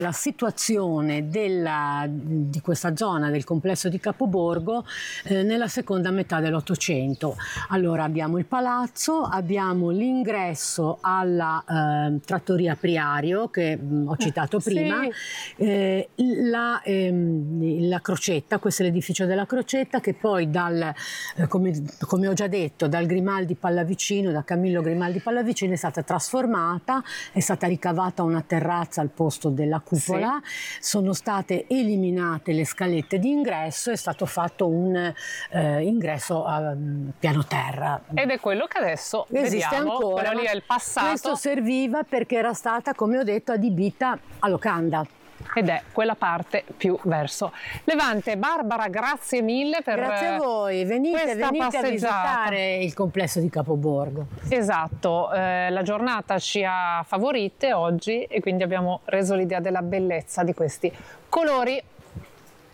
La situazione di questa zona del complesso di Capoborgo nella seconda metà dell'Ottocento. Allora abbiamo il palazzo, abbiamo l'ingresso alla trattoria Priario che ho citato prima, sì. La Crocetta, questo è l'edificio della Crocetta che poi come ho già detto, dal Grimaldi Pallavicino, da Camillo Grimaldi Pallavicino è stata trasformata, è stata ricavata una terrazza al posto della cupola, sì. Sono state eliminate le scalette di ingresso, è stato fatto un ingresso a piano terra. Ed è quello che adesso esiste vediamo, ancora. quello lì è il passato. Questo serviva perché era stata, come ho detto, adibita a locanda. Ed è quella parte più verso Levante. Barbara, grazie mille per grazie a voi, venite a visitare il complesso di Capoborgo. Esatto, la giornata ci ha favorite oggi e quindi abbiamo reso l'idea della bellezza di questi colori